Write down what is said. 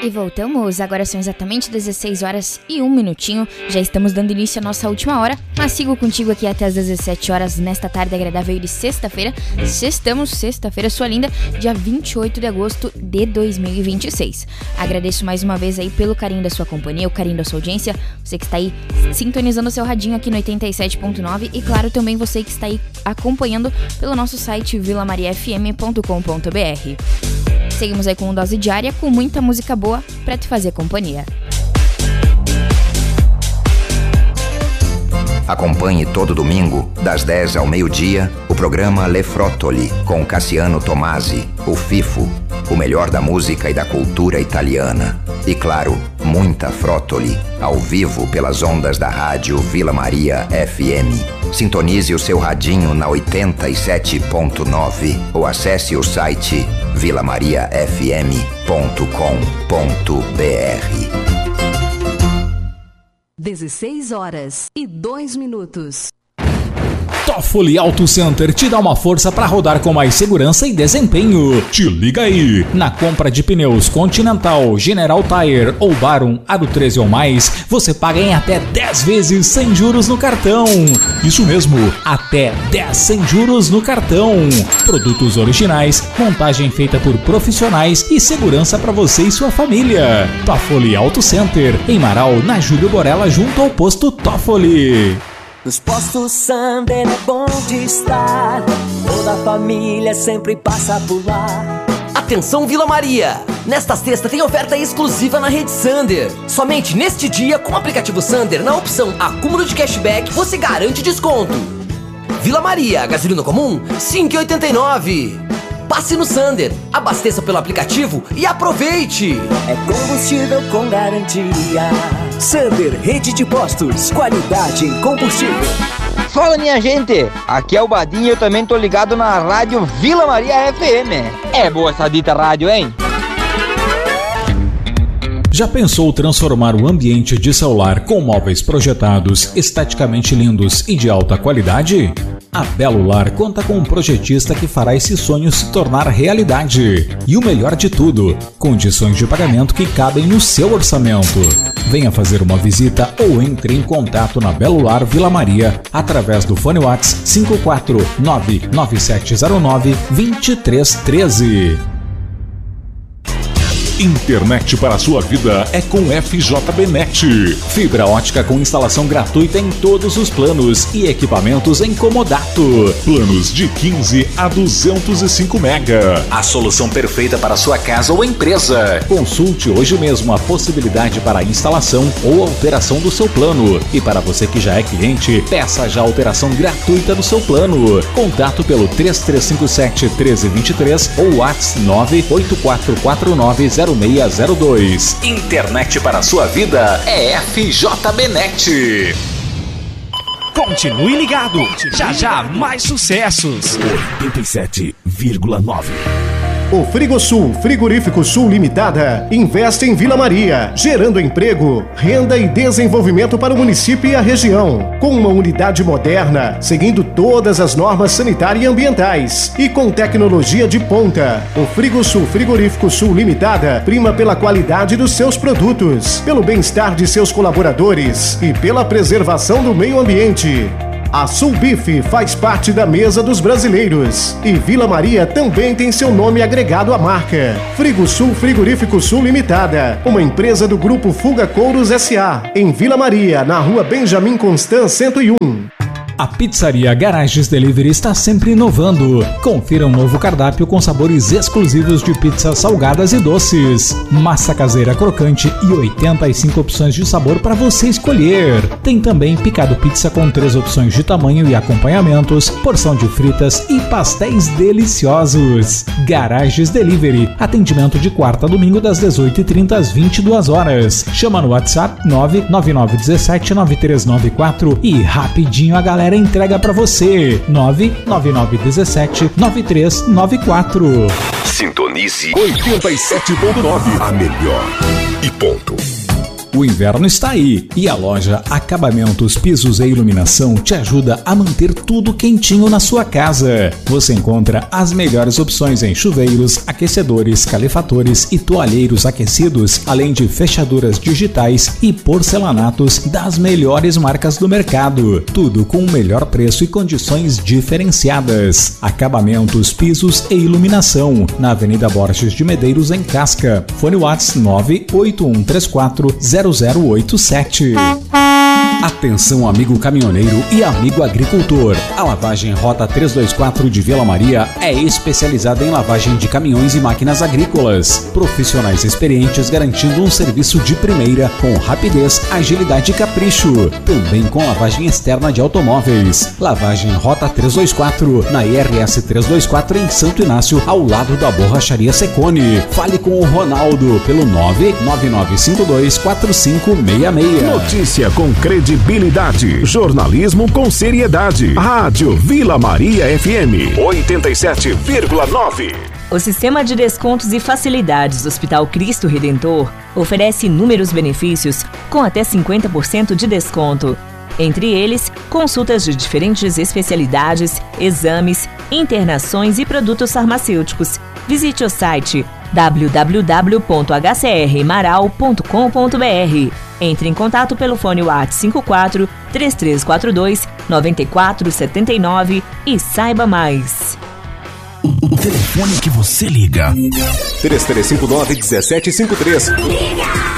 E voltamos, agora são exatamente 16 horas e 1 minutinho. Já estamos dando início à nossa última hora, mas sigo contigo aqui até as 17 horas nesta tarde agradável de sexta-feira. Sexta-feira sua linda, dia 28 de agosto de 2026. Agradeço mais uma vez aí pelo carinho da sua companhia, o carinho da sua audiência, você que está aí sintonizando o seu radinho aqui no 87.9 e claro, também você que está aí acompanhando pelo nosso site vilamariafm.com.br. Seguimos aí com dose diária, com muita música boa pra te fazer companhia. Acompanhe todo domingo, das 10 ao meio-dia, o programa Le Frottoli, com Cassiano Tomasi, o Fifo, o melhor da música e da cultura italiana. E claro, muita Frottoli, ao vivo pelas ondas da rádio Vila Maria FM. Sintonize o seu radinho na 87.9 ou acesse o site vilamariafm.com.br. 16 horas e 2 minutos. Toffoli Auto Center te dá uma força para rodar com mais segurança e desempenho. Te liga aí! Na compra de pneus Continental, General Tire ou Barum Aro 13 ou mais, você paga em até 10 vezes sem juros no cartão. Isso mesmo, até 10 sem juros no cartão. Produtos originais, montagem feita por profissionais e segurança para você e sua família. Toffoli Auto Center, em Marau, na Júlio Borella, junto ao posto Toffoli. Nos postos Sander é bom de estar, toda a família sempre passa por lá. Atenção Vila Maria! Nesta sexta tem oferta exclusiva na rede Sander. Somente neste dia, com o aplicativo Sander, na opção acúmulo de cashback, você garante desconto. Vila Maria, gasolina comum, R$ 5,89. Passe no Sander, abasteça pelo aplicativo e aproveite! É combustível com garantia. Sander, rede de postos, qualidade em combustível. Fala minha gente, aqui é o Badinho e eu também tô ligado na rádio Vila Maria FM. É boa essa dita rádio, hein? Já pensou transformar o ambiente de celular com móveis projetados, esteticamente lindos e de alta qualidade? A Belo Lar conta com um projetista que fará esse sonho se tornar realidade. E o melhor de tudo, condições de pagamento que cabem no seu orçamento. Venha fazer uma visita ou entre em contato na Belo Lar Vila Maria através do fone WhatsApp 54997092313. Internet para a sua vida é com FJBnet. Fibra ótica com instalação gratuita em todos os planos e equipamentos em comodato. Planos de 15 a 205 mega. A solução perfeita para sua casa ou empresa. Consulte hoje mesmo a possibilidade para instalação ou alteração do seu plano. E para você que já é cliente, peça já a alteração gratuita do seu plano. Contato pelo 3357-1323 ou WhatsApp 984490602. Internet para a sua vida é FJBnet. Continue ligado. Já mais sucessos. 87,9. O Frigosul, Frigorífico Sul Limitada, investe em Vila Maria, gerando emprego, renda e desenvolvimento para o município e a região. Com uma unidade moderna, seguindo todas as normas sanitárias e ambientais e com tecnologia de ponta. O Frigosul, Frigorífico Sul Limitada, prima pela qualidade dos seus produtos, pelo bem-estar de seus colaboradores e pela preservação do meio ambiente. A Sulbif faz parte da mesa dos brasileiros e Vila Maria também tem seu nome agregado à marca. Frigosul Frigorífico Sul Limitada, uma empresa do Grupo Fuga Couros S.A., em Vila Maria, na rua Benjamin Constant 101. A pizzaria Garages Delivery está sempre inovando. Confira um novo cardápio com sabores exclusivos de pizzas salgadas e doces. Massa caseira crocante e 85 opções de sabor para você escolher. Tem também picado pizza com 3 opções de tamanho e acompanhamentos, porção de fritas e pastéis deliciosos. Garages Delivery. Atendimento de quarta a domingo das 18h30 às 22 horas. Chama no WhatsApp 999179394 e rapidinho a galera entrega pra você. 999179394. Sintonize 87.9, a melhor e ponto. O inverno está aí e a loja Acabamentos, Pisos e Iluminação te ajuda a manter tudo quentinho na sua casa. Você encontra as melhores opções em chuveiros, aquecedores, calefatores e toalheiros aquecidos, além de fechaduras digitais e porcelanatos das melhores marcas do mercado. Tudo com o melhor preço e condições diferenciadas. Acabamentos, Pisos e Iluminação, na Avenida Borges de Medeiros, em Casca. Fone WhatsApp 981340087. Atenção, amigo caminhoneiro e amigo agricultor. A lavagem Rota 324 de Vila Maria é especializada em lavagem de caminhões e máquinas agrícolas. Profissionais experientes garantindo um serviço de primeira com rapidez, agilidade e capricho. Também com lavagem externa de automóveis. Lavagem Rota 324 na IRS 324 em Santo Inácio, ao lado da Borracharia Secone. Fale com o Ronaldo pelo 999524566. Notícia com credibilidade, jornalismo com seriedade. Rádio Vila Maria FM 87,9. O Sistema de Descontos e Facilidades do Hospital Cristo Redentor oferece inúmeros benefícios com até 50% de desconto. Entre eles, consultas de diferentes especialidades, exames, internações e produtos farmacêuticos. Visite o site www.hcrmaral.com.br. Entre em contato pelo fone WhatsApp 54 3342 9479 e saiba mais. O telefone que você liga. 3359-1753. Liga!